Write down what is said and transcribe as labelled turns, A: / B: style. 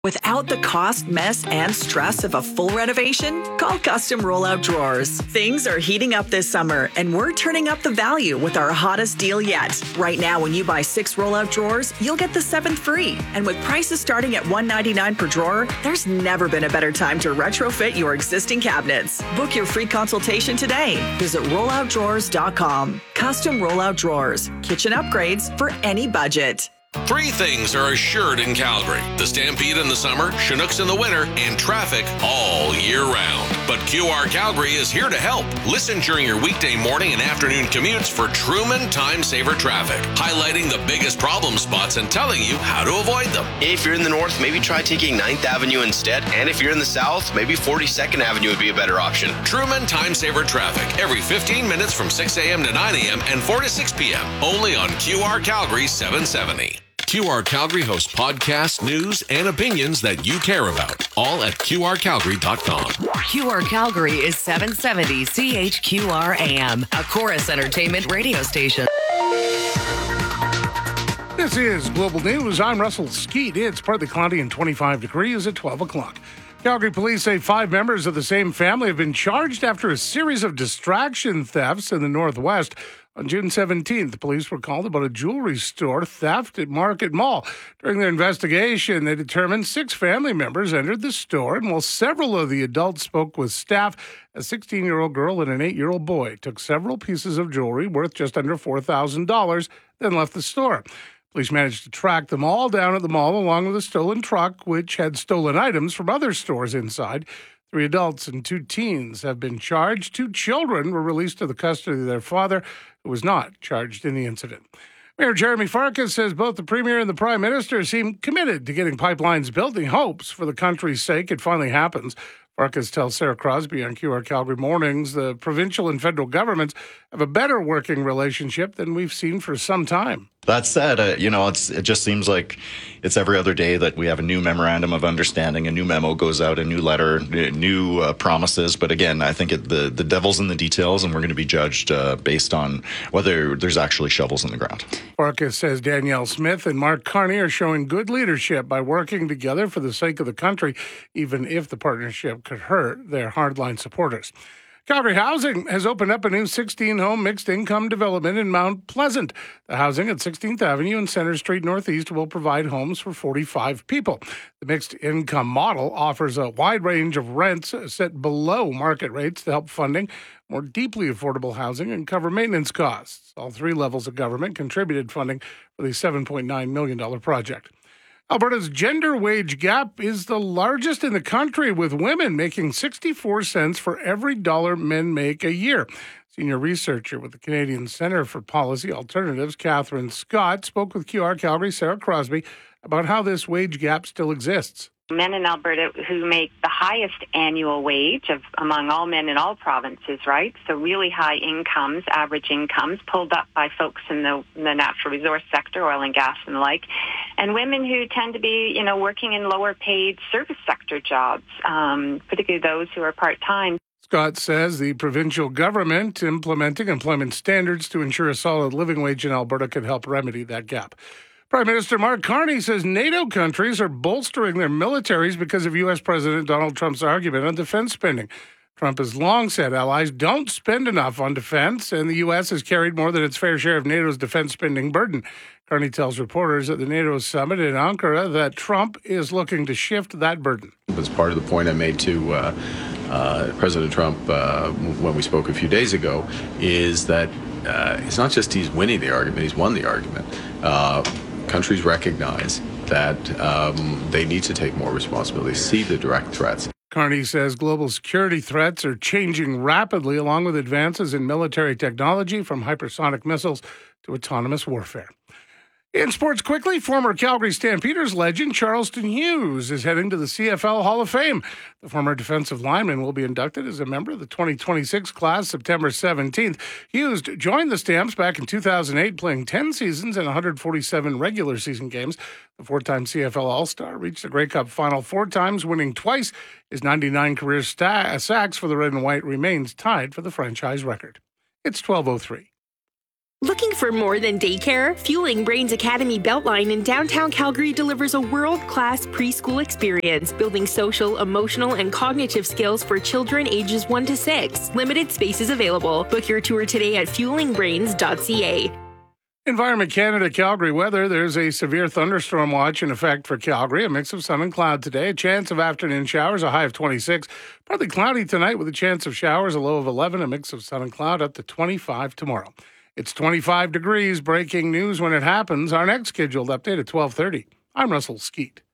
A: Without the cost, mess, and stress of a full renovation, call Custom Rollout Drawers. Things are heating up this summer, and we're turning up the value with our hottest deal yet. Right now, when you buy 6 rollout drawers, you'll get the 7th free. And with prices starting at $199 per drawer, there's never been a better time to retrofit your existing cabinets. Book your free consultation today. Visit rolloutdrawers.com. Custom Rollout Drawers. Kitchen upgrades for any budget.
B: 3 things are assured in Calgary: the Stampede in the summer, Chinooks in the winter, and traffic all year round. But QR Calgary is here to help. Listen during your weekday morning and afternoon commutes for Truman Time Saver Traffic, highlighting the biggest problem spots and telling you how to avoid them.
C: If you're in the north, maybe try taking 9th Avenue instead. And if you're in the south, maybe 42nd Avenue would be a better option.
B: Truman Time Saver Traffic, every 15 minutes from 6 a.m. to 9 a.m. and 4 to 6 p.m. Only on QR Calgary 770. QR Calgary hosts podcasts, news, and opinions that you care about, all at QRCalgary.com.
D: QR Calgary is 770 CHQR AM, a Chorus Entertainment radio station.
E: This is Global News. I'm Russell Skeet. It's partly cloudy and 25 degrees at 12 o'clock. Calgary police say 5 members of the same family have been charged after a series of distraction thefts in the Northwest. On June 17th, the police were called about a jewelry store theft at Market Mall. During their investigation, they determined 6 family members entered the store, and while several of the adults spoke with staff, a 16-year-old girl and an 8-year-old boy took several pieces of jewelry worth just under $4,000, then left the store. Police managed to track them all down at the mall along with a stolen truck, which had stolen items from other stores inside. 3 adults and 2 teens have been charged. 2 children were released to the custody of their father, who was not charged in the incident. Mayor Jeremy Farkas says both the Premier and the Prime Minister seem committed to getting pipelines built. He hopes, for the country's sake, it finally happens. Farkas tells Sarah Crosby on QR Calgary Mornings the provincial and federal governments have a better working relationship than we've seen for some time.
F: That said, it just seems like it's every other day that we have a new memorandum of understanding, a new memo goes out, a new letter, new promises. But again, I think the devil's in the details, and we're going to be judged based on whether there's actually shovels in the ground.
E: Farkas says Danielle Smith and Mark Carney are showing good leadership by working together for the sake of the country, even if the partnership could hurt their hardline supporters. Calgary Housing has opened up a new 16-home mixed-income development in Mount Pleasant. The housing at 16th Avenue and Centre Street Northeast will provide homes for 45 people. The mixed-income model offers a wide range of rents set below market rates to help funding more deeply affordable housing and cover maintenance costs. All 3 levels of government contributed funding for the $7.9 million project. Alberta's gender wage gap is the largest in the country, with women making 64 cents for every dollar men make a year. Senior researcher with the Canadian Centre for Policy Alternatives, Catherine Scott, spoke with QR Calgary Sarah Crosby about how this wage gap still exists.
G: Men in Alberta who make the highest annual wage among all men in all provinces, right? So really high incomes, average incomes, pulled up by folks in the natural resource sector, oil and gas and the like. And women who tend to be, working in lower paid service sector jobs, particularly those who are part-time.
E: Scott says the provincial government implementing employment standards to ensure a solid living wage in Alberta could help remedy that gap. Prime Minister Mark Carney says NATO countries are bolstering their militaries because of U.S. President Donald Trump's argument on defense spending. Trump has long said allies don't spend enough on defense, and the U.S. has carried more than its fair share of NATO's defense spending burden. Carney tells reporters at the NATO summit in Ankara that Trump is looking to shift that burden.
H: As part of the point I made to President Trump when we spoke a few days ago, is that it's not just he's winning the argument, he's won the argument. Countries recognize that they need to take more responsibility, see the direct threats.
E: Carney says global security threats are changing rapidly, along with advances in military technology, from hypersonic missiles to autonomous warfare. In sports quickly, former Calgary Stampeders legend Charleston Hughes is heading to the CFL Hall of Fame. The former defensive lineman will be inducted as a member of the 2026 class September 17th. Hughes joined the Stamps back in 2008, playing 10 seasons and 147 regular season games. The 4-time CFL All-Star reached the Grey Cup final 4 times, winning twice. His 99 career sacks for the Red and White remains tied for the franchise record. It's 12:03.
I: Looking for more than daycare? Fueling Brains Academy Beltline in downtown Calgary delivers a world-class preschool experience, building social, emotional, and cognitive skills for children ages 1 to 6. Limited spaces available. Book your tour today at fuelingbrains.ca.
E: Environment Canada Calgary weather. There's a severe thunderstorm watch in effect for Calgary. A mix of sun and cloud today. A chance of afternoon showers, a high of 26. Partly cloudy tonight with a chance of showers, a low of 11. A mix of sun and cloud up to 25 tomorrow. It's 25 degrees. Breaking news when it happens. Our next scheduled update at 12:30. I'm Russell Skeet.